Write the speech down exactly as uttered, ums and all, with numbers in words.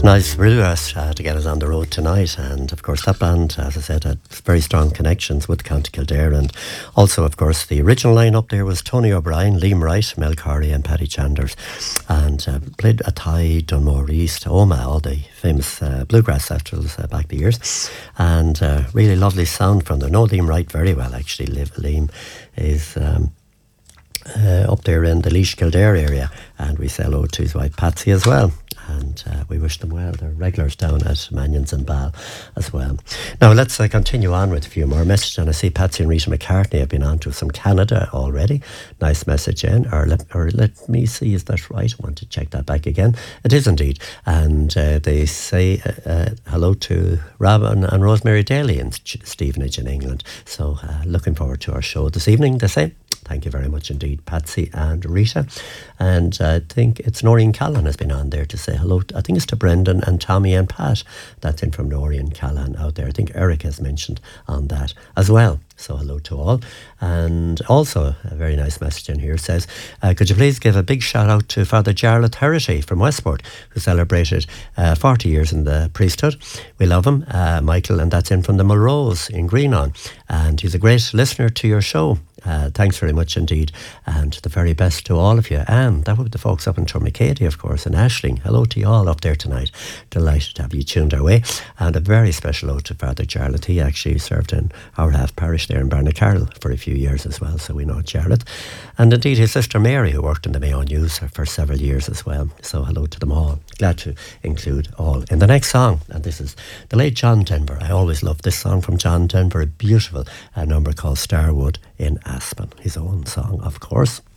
Nice bluegrass uh, to get us on the road tonight, and of course that band, as I said, had very strong connections with County Kildare, and also of course the original line-up there was Tony O'Brien, Liam Wright, Mel Corey and Paddy Chanders, and uh, played Athy, Dunmore East, Oma, all the famous uh, bluegrass festivals uh, back the years, and uh, really lovely sound from them. Know Liam Wright very well actually. Liam is um, uh, up there in the Laois Kildare area, and we say hello to his wife Patsy as well. And uh, we wish them well. They're regulars down at Mannions and Ball as well. Now let's uh, continue on with a few more messages. And I see Patsy and Rita McCartney have been on to us from Canada already. Nice message in. Or let, or let me see, is that right? I want to check that back again. It is indeed. And uh, they say uh, uh, hello to Robin and Rosemary Daly in Stevenage in England. So uh, looking forward to our show this evening, they say. Thank you very much indeed, Patsy and Rita. And I think it's Noreen Callan has been on there to say hello. I think it's to Brendan and Tommy and Pat. That's in from Noreen Callan out there. I think Eric has mentioned on that as well. So hello to all. And also a very nice message in here says, uh, could you please give a big shout out to Father Jarlath Herity from Westport, who celebrated uh, forty years in the priesthood. We love him, uh, Michael, and that's in from the Mulrose in Greenon. And he's a great listener to your show. Uh, thanks very much indeed, and the very best to all of you. And that would be the folks up in Tourmakeady, of course, in Ashling. Hello to you all up there tonight. Delighted to have you tuned our way. And a very special hello to Father Jarlath. He actually served in our half parish there in Barnacarroll for a few years as well, so we know Jarlath. And indeed his sister Mary, who worked in the Mayo News for several years as well. So hello to them all. Glad to include all in the next song. And this is the late John Denver. I always love this song from John Denver. A beautiful uh, number called Starwood in Aspen. His own song, of course.